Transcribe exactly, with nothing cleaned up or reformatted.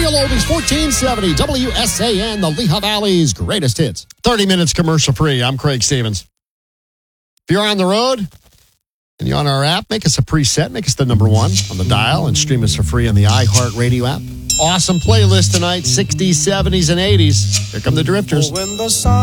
Real Oldies fourteen seventy W S A N, the Lehigh Valley's greatest hits. thirty minutes commercial free. I'm Craig Stevens. If you're on the road and you're on our app, make us a preset. Make us the number one on the dial and stream us for free on the iHeartRadio app. Awesome playlist tonight, sixties, seventies, and eighties. Here come the Drifters. When the sun